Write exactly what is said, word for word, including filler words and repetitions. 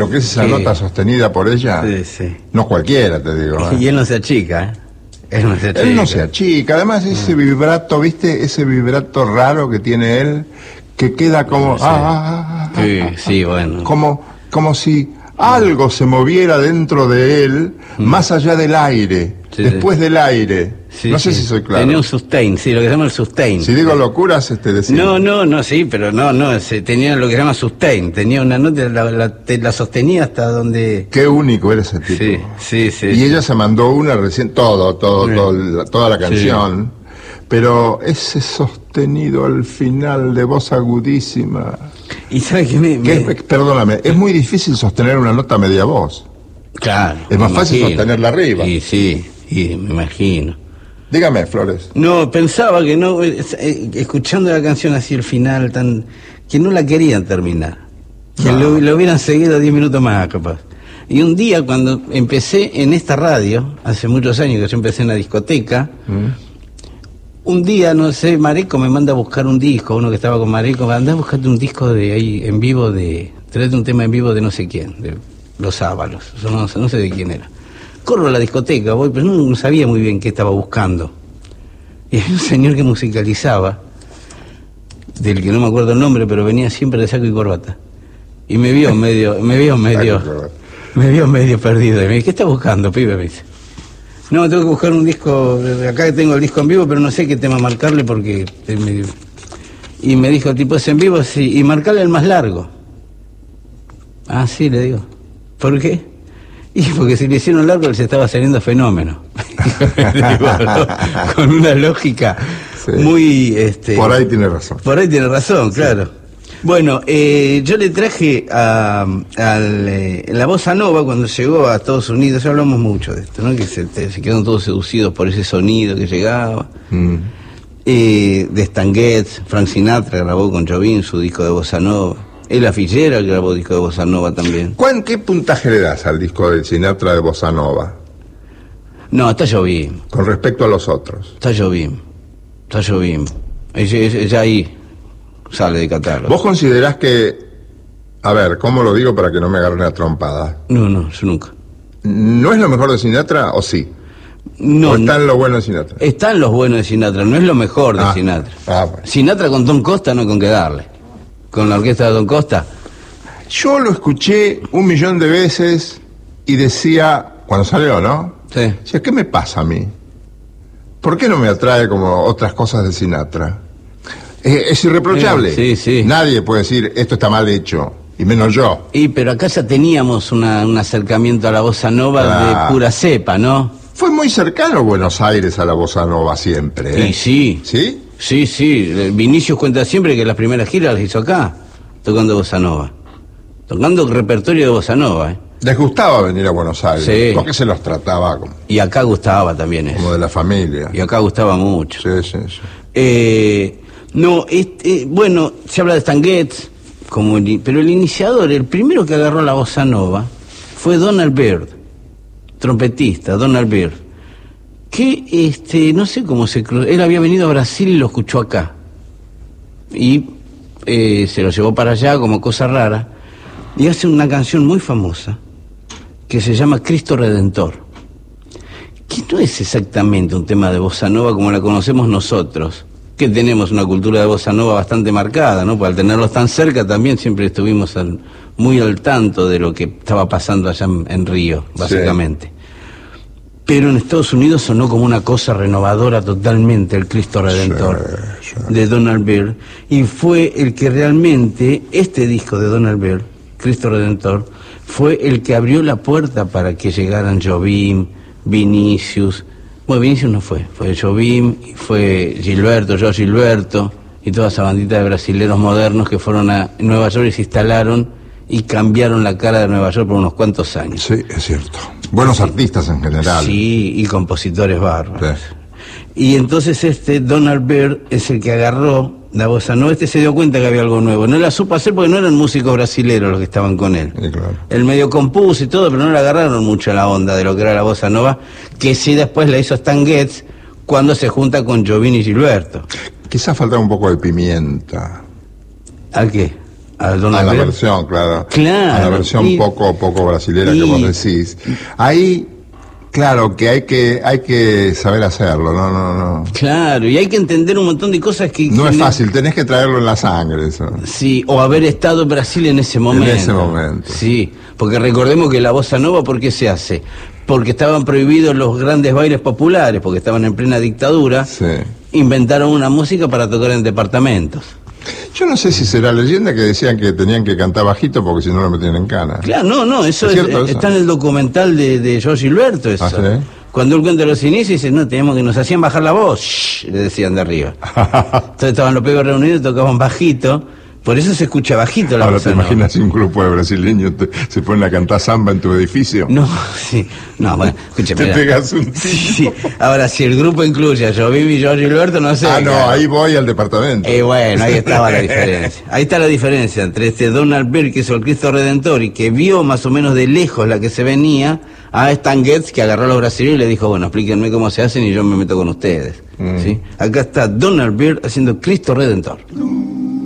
lo que es esa Sí. nota sostenida por ella, Sí, sí. no cualquiera, te digo. ¿eh? Y él no se achica, ¿eh? Él no se achica. Él no se achica, además ese vibrato, ¿viste? Ese vibrato raro que tiene él, que queda como... Sí. ah, ah, ah, Sí, ah, sí, bueno. Como, como si algo se moviera dentro de él, más allá del aire, Sí, después sí. del aire. Sí, no sé sí. si soy claro. Tenía un sustain, sí, lo que se llama el sustain. Si digo locuras, este decir. No, no, no, sí, pero no, no, se, tenía lo que se llama sustain, tenía una nota, la, la, te- la sostenía hasta donde... Qué único era ese tipo. Sí, sí, sí. Y sí. ella se mandó una recién, todo, todo, Sí. todo la- toda la canción. Pero ese sostenido al final de voz agudísima. Y sabe que me... que me- es- perdóname, es muy difícil sostener una nota media voz. Claro. Es más me fácil imagino. sostenerla arriba. Y sí, y me imagino. Dígame, Flores. No, pensaba que no, es- eh, escuchando la canción así el final, tan que no la querían terminar. Que No. lo, lo hubieran seguido diez minutos más, capaz. Y un día, cuando empecé en esta radio, hace muchos años que yo empecé en la discoteca, un día, no sé, Mareco me manda a buscar un disco, uno que estaba con Mareco, andá a buscarte un disco de ahí, en vivo de, traete un tema en vivo de no sé quién, de Los Ábalos, yo no, sé- no sé de quién era. Corro a la discoteca, voy, pero no, no sabía muy bien qué estaba buscando. Y había un señor que musicalizaba, del que no me acuerdo el nombre, pero venía siempre de saco y corbata. Y me vio medio, me vio medio, Saco y corbata. me vio medio perdido. Y me dice, ¿qué estás buscando, pibe? Me dice. No, tengo que buscar un disco, acá tengo el disco en vivo, pero no sé qué tema marcarle porque... es medio-". Y me dijo, tipo, ¿es en vivo? Sí, y marcarle el más largo. Ah, sí, le digo. ¿Por qué? Y porque si le hicieron largo, él se estaba saliendo fenómeno. Digo, ¿no? Con una lógica Sí. muy... Este, Por ahí tiene razón. por ahí tiene razón, claro. Bueno, eh, yo le traje a, al, eh, la bossa nova cuando llegó a Estados Unidos, ya hablamos mucho de esto, ¿no? Que se, te- se quedaron todos seducidos por ese sonido que llegaba. Mm. Eh, de Stan Getz, Frank Sinatra grabó con Jobim su disco de bossa nova. Ella Fitzgerald grabó disco de bossa nova también. ¿Cuán- ¿Qué puntaje le das al disco de Sinatra de Bossa Nova No, está Jobim, con respecto a los otros? está Jobim, está Jobim. Ella, ella- ella ahí sale de catálogo. ¿Vos considerás que, a ver, cómo lo digo para que no me agarren a trompada? No, no, yo nunca. ¿No es lo mejor de Sinatra o sí? No, ¿O está no. en lo bueno de Sinatra? Están los buenos de Sinatra, no es lo mejor de Ah, Sinatra. ah, bueno. Sinatra con Don Costa no hay con qué darle. Con la orquesta de Don Costa, Yo lo escuché un millón de veces y decía, cuando salió, ¿no? sí. Decía, ¿qué me pasa a mí? ¿Por qué no me atrae como otras cosas de Sinatra? Eh, es irreprochable. Sí, sí. Nadie puede decir, esto está mal hecho, y menos yo. Y pero acá ya teníamos una, un acercamiento a la bossa nova Ah. de pura cepa, ¿no? Fue muy cercano Buenos Aires a la bossa nova siempre, ¿eh? Y sí, ¿Sí? sí, sí. Vinicius cuenta siempre que las primeras giras las hizo acá, tocando bossa nova. Tocando repertorio de bossa nova, ¿eh? Les gustaba venir a Buenos Aires, Sí. porque se los trataba como, Y acá gustaba también eso. como de la familia. Y acá gustaba mucho. Sí, sí, sí. Eh, no, este, bueno, se habla de Stan Getz, como el, pero el iniciador, el primero que agarró la bossa nova, fue Donald Byrd, trompetista, Donald Byrd, que este, no sé cómo se cruzó, él había venido a Brasil y lo escuchó acá, y eh, se lo llevó para allá como cosa rara, y hace una canción muy famosa, que se llama Cristo Redentor, que no es exactamente un tema de bossa nova como la conocemos nosotros, que tenemos una cultura de bossa nova bastante marcada, ¿no? Pues al tenerlos tan cerca también siempre estuvimos al- muy al tanto de lo que estaba pasando allá en, en Río, básicamente. Pero en Estados Unidos sonó como una cosa renovadora totalmente el Cristo Redentor Sí, sí. de Donald Byrd, y fue el que realmente, este disco de Donald Byrd, Cristo Redentor, fue el que abrió la puerta para que llegaran Jobim, Vinicius. Bueno, Vinicius no fue, fue Jobim, y fue Gilberto, yo Gilberto, y toda esa bandita de brasileros modernos que fueron a Nueva York y se instalaron y cambiaron la cara de Nueva York por unos cuantos años. Sí, es cierto. Buenos artistas en general. Sí, y compositores bárbaros. Sí. Y entonces este Donald Byrd es el que agarró la bossa nova. Este se dio cuenta que había algo nuevo. No la supo hacer porque no eran músicos brasileros los que estaban con él. Sí, claro. Él medio compuso y todo, pero no le agarraron mucho la onda de lo que era la bossa nova, que sí después la hizo Stan Getz cuando se junta con Jobim y Gilberto. Quizás faltaba un poco de pimienta. ¿A qué? a, Don a la Albert. versión, claro. Claro. A la versión y, poco, poco brasilera y, que vos decís. Ahí, claro, que hay que, hay que saber hacerlo, no, no, no. Claro, y hay que entender un montón de cosas que... No que es ne- fácil, tenés que traerlo en la sangre, eso. Sí, o haber estado en Brasil en ese momento. En ese momento. Sí, porque recordemos que la bossa nova, ¿por qué se hace? Porque estaban prohibidos los grandes bailes populares, porque estaban en plena dictadura. Sí. Inventaron una música para tocar en departamentos. Yo no sé si será leyenda que decían que tenían que cantar bajito porque si no lo metían en cana. Claro, no, no, eso ¿Es es- cierto eso? está en el documental de, de Jorge Gilberto, eso. ¿Ah, sí? Cuando él cuenta los inicios, dice, no, teníamos que nos hacían bajar la voz, shh, le decían de arriba. Entonces estaban los pibes reunidos y tocaban bajito, por eso se escucha bajito la Ahora bossa te nova. imaginas si un grupo de brasileños te- se ponen a cantar samba en tu edificio. No, sí, no, bueno, escúchame. Te mira. pegas un tiro. Sí, ahora si el grupo incluye a Jovín y Jorge Gilberto, no sé. Ah, no, claro. ahí voy al departamento. Eh, bueno, ahí estaba la diferencia. Ahí está la diferencia entre este Don Albert, que hizo el Cristo Redentor y que vio más o menos de lejos la que se venía, a Stan Getz, que agarró a los brasileños y le dijo, bueno, explíquenme cómo se hacen y yo me meto con ustedes. Mm. ¿Sí? Acá está Don Albert haciendo Cristo Redentor.